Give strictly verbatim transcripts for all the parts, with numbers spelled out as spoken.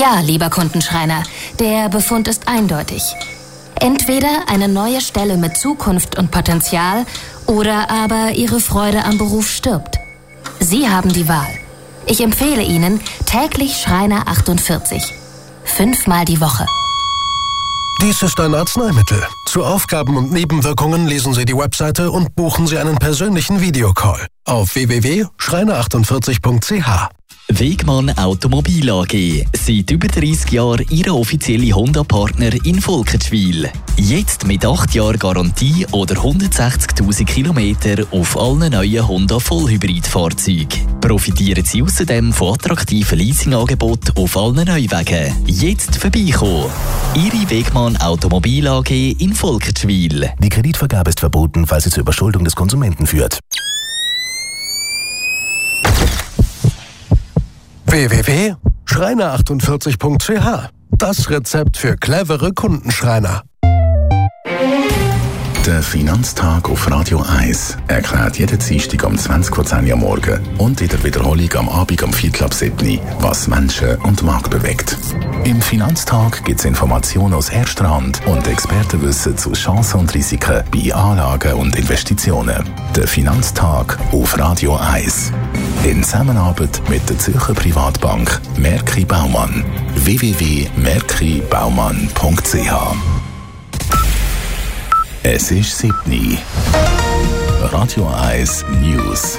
Ja, lieber Kundenschreiner, der Befund ist eindeutig. Entweder eine neue Stelle mit Zukunft und Potenzial oder aber Ihre Freude am Beruf stirbt. Sie haben die Wahl. Ich empfehle Ihnen täglich Schreiner achtundvierzig. Fünfmal die Woche. Dies ist ein Arzneimittel. Zu Aufgaben und Nebenwirkungen lesen Sie die Webseite und buchen Sie einen persönlichen Videocall auf w w w punkt schreiner achtundvierzig punkt c h. Wegmann Automobil A G. Seit über dreissig Jahren Ihr offizieller Honda-Partner in Volkertschwil. Jetzt mit acht Jahren Garantie oder hundertsechzigtausend Kilometer auf allen neuen Honda Vollhybrid-Fahrzeugen. Profitieren Sie außerdem von attraktiven Leasingangeboten auf allen Neuwagen. Jetzt vorbeikommen. Ihre Wegmann Automobil A G in Volkertschwil. Die Kreditvergabe ist verboten, falls sie zur Überschuldung des Konsumenten führt. w w w punkt schreiner achtundvierzig punkt c h. Das Rezept für clevere Kundenschreiner. Der Finanztag auf Radio eins erklärt jeden Dienstag um zwanzig vor zehn Uhr am Morgen und in der Wiederholung am Abend um Viertel ab sieben, was Menschen und Markt bewegt. Im Finanztag gibt es Informationen aus erster Hand und Expertenwissen zu Chancen und Risiken bei Anlagen und Investitionen. Der Finanztag auf Radio eins. In Zusammenarbeit mit der Zürcher Privatbank Merki Baumann. w w w punkt merki baumann punkt c h. Es ist sieben Uhr. Radio eins News.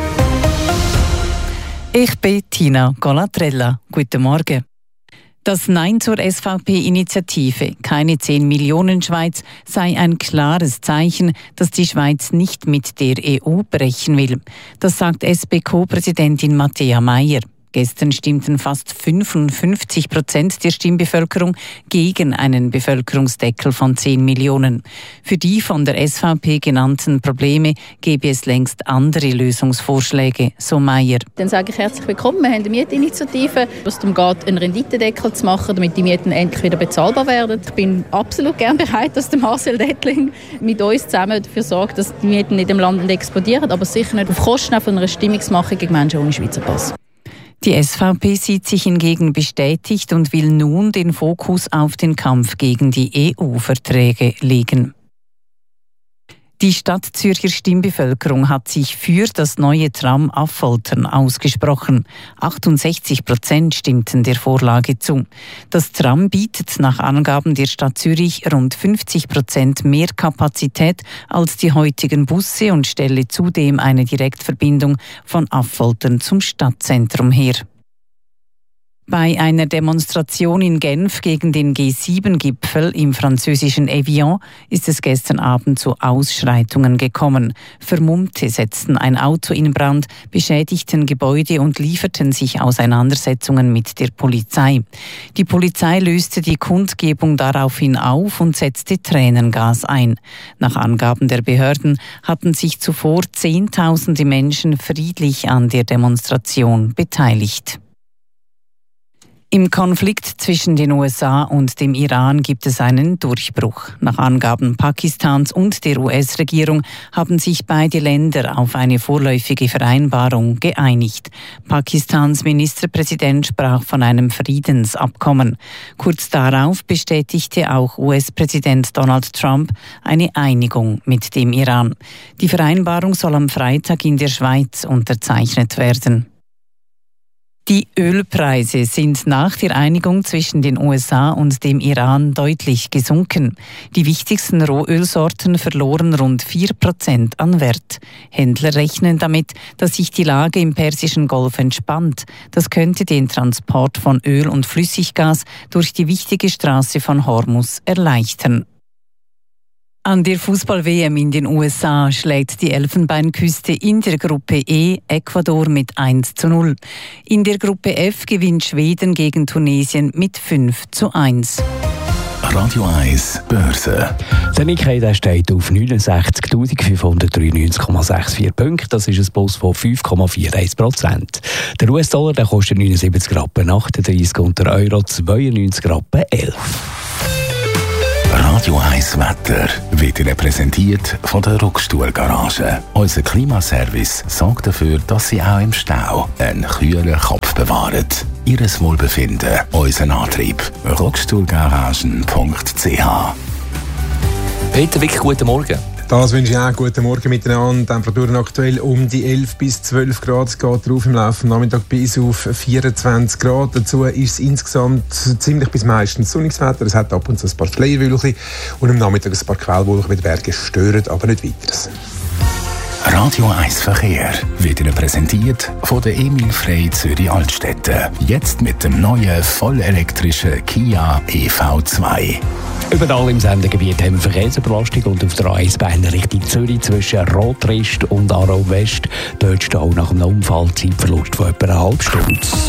Ich bin Tina Golatrella. Guten Morgen. Das Nein zur S V P-Initiative «Keine zehn Millionen Schweiz» sei ein klares Zeichen, dass die Schweiz nicht mit der E U brechen will. Das sagt S P Co-Präsidentin Matthäa Meier. Gestern stimmten fast fünfundfünfzig Prozent der Stimmbevölkerung gegen einen Bevölkerungsdeckel von zehn Millionen. Für die von der S V P genannten Probleme gäbe es längst andere Lösungsvorschläge, so Meier. Dann sage ich herzlich willkommen. Wir haben eine Mietinitiative, was darum geht, einen Renditedeckel zu machen, damit die Mieten endlich wieder bezahlbar werden. Ich bin absolut gern bereit, dass der Marcel Dettling mit uns zusammen dafür sorgt, dass die Mieten in dem Land nicht explodieren, aber sicher nicht auf Kosten von einer Stimmungsmachung gegen Menschen ohne Schweizer Pass. Die S V P sieht sich hingegen bestätigt und will nun den Fokus auf den Kampf gegen die E U-Verträge legen. Die Stadtzürcher Stimmbevölkerung hat sich für das neue Tram Affoltern ausgesprochen. achtundsechzig Prozent stimmten der Vorlage zu. Das Tram bietet nach Angaben der Stadt Zürich rund fünfzig Prozent mehr Kapazität als die heutigen Busse und stelle zudem eine Direktverbindung von Affoltern zum Stadtzentrum her. Bei einer Demonstration in Genf gegen den G sieben Gipfel im französischen Evian ist es gestern Abend zu Ausschreitungen gekommen. Vermummte setzten ein Auto in Brand, beschädigten Gebäude und lieferten sich Auseinandersetzungen mit der Polizei. Die Polizei löste die Kundgebung daraufhin auf und setzte Tränengas ein. Nach Angaben der Behörden hatten sich zuvor Zehntausende Menschen friedlich an der Demonstration beteiligt. Im Konflikt zwischen den U S A und dem Iran gibt es einen Durchbruch. Nach Angaben Pakistans und der U S-Regierung haben sich beide Länder auf eine vorläufige Vereinbarung geeinigt. Pakistans Ministerpräsident sprach von einem Friedensabkommen. Kurz darauf bestätigte auch U S-Präsident Donald Trump eine Einigung mit dem Iran. Die Vereinbarung soll am Freitag in der Schweiz unterzeichnet werden. Die Ölpreise sind nach der Einigung zwischen den U S A und dem Iran deutlich gesunken. Die wichtigsten Rohölsorten verloren rund vier Prozent an Wert. Händler rechnen damit, dass sich die Lage im Persischen Golf entspannt. Das könnte den Transport von Öl und Flüssiggas durch die wichtige Straße von Hormuz erleichtern. An der Fußball-W M in den U S A schlägt die Elfenbeinküste in der Gruppe E Ecuador mit eins zu null. In der Gruppe F gewinnt Schweden gegen Tunesien mit fünf zu eins. Radio eins Börse. Der Nikkei der steht auf neunundsechzigtausendfünfhundertdreiundneunzig Komma vierundsechzig Punkte. Das ist ein Plus von fünf Komma einundvierzig Prozent. Der U S-Dollar der kostet neunundsiebzig Rappen achtunddreißig und der Euro zweiundneunzig Rappen elf. Radio eins Wetter wird Ihnen präsentiert von der Ruckstuhl-Garage. Unser Klimaservice sorgt dafür, dass Sie auch im Stau einen kühlen Kopf bewahren. Ihres Wohlbefinden, unser Antrieb. ruckstuhlgaragen punkt c h. Peter, wirklich guten Morgen. Das wünsche ich auch. Guten Morgen miteinander. Temperaturen aktuell um die elf bis zwölf Grad. Es geht drauf im Laufe des Nachmittags bis auf vierundzwanzig Grad. Dazu ist es insgesamt ziemlich bis meistens sonniges Wetter. Es hat ab und zu ein paar Schleierwölkchen und am Nachmittag ein paar Quellwolken mit Bergen stören, aber nicht weiteres. Radio eins Verkehr wird Ihnen präsentiert von der Emil Frey Zürich Altstädte. Jetzt mit dem neuen vollelektrischen Kia E V zwei. Überall im Sendegebiet haben wir Verkehrsüberlastung und auf der A eins Bein Richtung Zürich zwischen Rotrist und Aarau West. Dort steht auch nach einem Unfall Zeitverlust von etwa einer halben Stunde.